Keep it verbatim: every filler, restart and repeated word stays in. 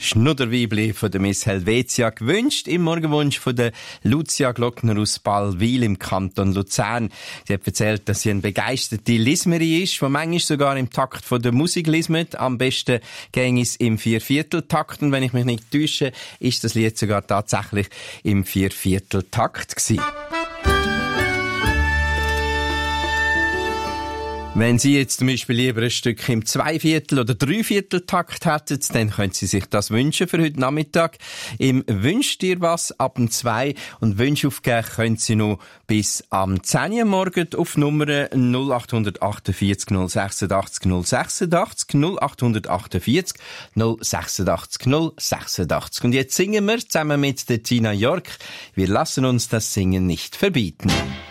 Schnudderweibli von der Miss Helvetia gewünscht im Morgenwunsch von der Lucia Glockner aus Ballwil im Kanton Luzern. Sie hat erzählt, dass sie eine begeisterte Lismerin ist, die manchmal sogar im Takt von der Musik lismet. Am besten ging es im Viervierteltakt. Und wenn ich mich nicht täusche, ist das Lied sogar tatsächlich im Viervierteltakt gewesen. Wenn Sie jetzt zum Beispiel lieber ein Stück im Zweiviertel- oder Dreivierteltakt hätten, dann können Sie sich das wünschen für heute Nachmittag. Im Wünsch dir was ab dem zwei und Wünsche aufgeben können Sie noch bis am zehn Uhr morgen auf Nummer null acht acht vier null sechs acht null sechs acht null acht acht vier null sechs acht null sechs acht. Und jetzt singen wir zusammen mit der Tina York. Wir lassen uns das Singen nicht verbieten.